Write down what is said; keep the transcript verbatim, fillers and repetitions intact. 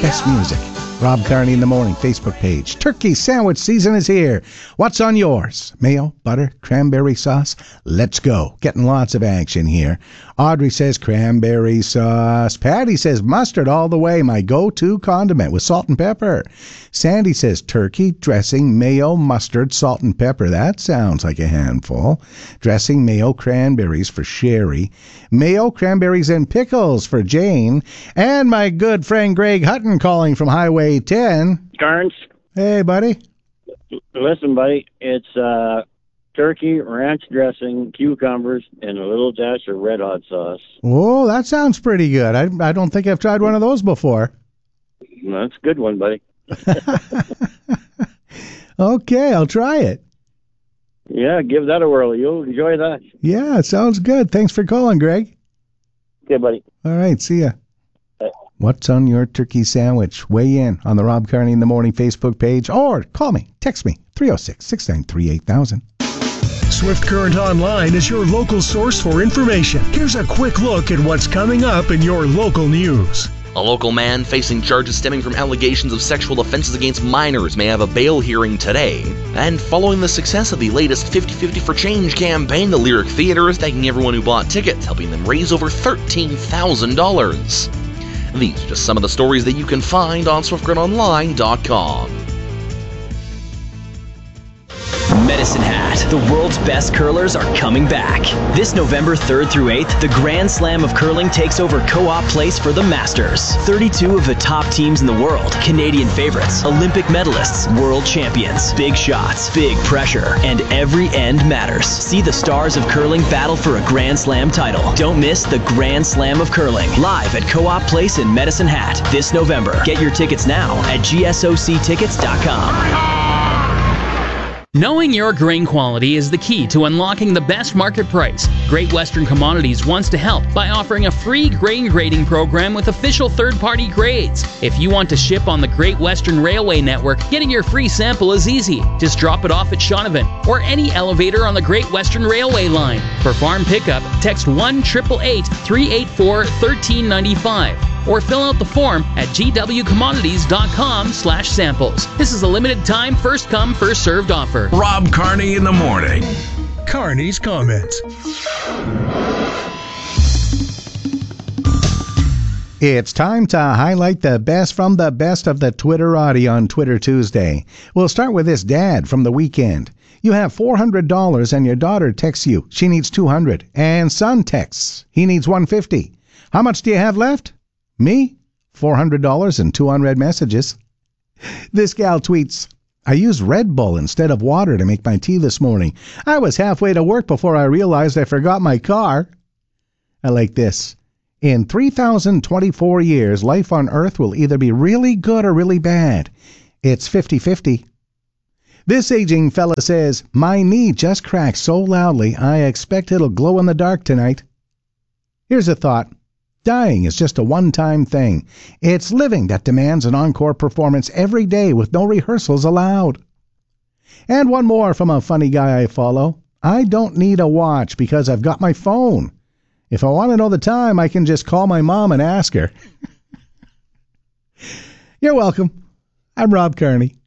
best music. Rob Carney in the Morning Facebook page. Turkey sandwich season is here. What's on yours? Mayo, butter, cranberry sauce? Let's go. Getting lots of action here. Audrey says cranberry sauce. Patty says mustard all the way, my go-to condiment with salt and pepper. Sandy says turkey, dressing, mayo, mustard, salt and pepper. That sounds like a handful. Dressing, mayo, cranberries for Sherry. Mayo, cranberries, and pickles for Jane. And my good friend Greg Hutton calling from Highway ten. Carnes. Hey, buddy. Listen, buddy, it's uh, turkey, ranch dressing, cucumbers, and a little dash of red hot sauce. Oh, that sounds pretty good. I, I don't think I've tried one of those before. That's a good one, buddy. Okay, I'll try it. Yeah, give that a whirl. You'll enjoy that. Yeah, it sounds good. Thanks for calling, Greg. Okay, buddy. All right, see ya. Bye. What's on your turkey sandwich? Weigh in on the Rob Carney in the Morning Facebook page or call me, text me, three oh six, six nine three, eight thousand. Swift Current Online is your local source for information. Here's a quick look at what's coming up in your local news. A local man facing charges stemming from allegations of sexual offenses against minors may have a bail hearing today. And following the success of the latest fifty fifty for Change campaign, the Lyric Theater is thanking everyone who bought tickets, helping them raise over thirteen thousand dollars. These are just some of the stories that you can find on swift current online dot com. Medicine Hat. The world's best curlers are coming back. This November third through eighth, the Grand Slam of Curling takes over Co-op Place for the Masters. thirty-two of the top teams in the world, Canadian favorites, Olympic medalists, world champions, big shots, big pressure, and every end matters. See the stars of curling battle for a Grand Slam title. Don't miss the Grand Slam of Curling, live at Co-op Place in Medicine Hat this November. Get your tickets now at G S O C tickets dot com. Knowing your grain quality is the key to unlocking the best market price. Great Western Commodities wants to help by offering a free grain grading program with official third-party grades. If you want to ship on the Great Western Railway Network, getting your free sample is easy. Just drop it off at Shaunavon or any elevator on the Great Western Railway line. For farm pickup, text one eight eight eight, three eight four, one three nine five. Or fill out the form at g w commodities dot com slash samples. This is a limited time, first come, first served offer. Rob Carney in the Morning. Carney's comments. It's time to highlight the best from the best of the Twitterati on Twitter Tuesday. We'll start with this dad from the weekend. You have four hundred dollars and your daughter texts you. She needs two hundred dollars. And son texts. He needs one hundred fifty dollars. How much do you have left? Me? four hundred dollars and two unread messages. This gal tweets, I used Red Bull instead of water to make my tea this morning. I was halfway to work before I realized I forgot my car. I like this. In three thousand twenty-four years, life on Earth will either be really good or really bad. It's fifty-fifty. This aging fella says, my knee just cracked so loudly I expect it'll glow in the dark tonight. Here's a thought. Dying is just a one-time thing. It's living that demands an encore performance every day with no rehearsals allowed. And one more from a funny guy I follow. I don't need a watch because I've got my phone. If I want to know the time, I can just call my mom and ask her. You're welcome. I'm Rob Carney.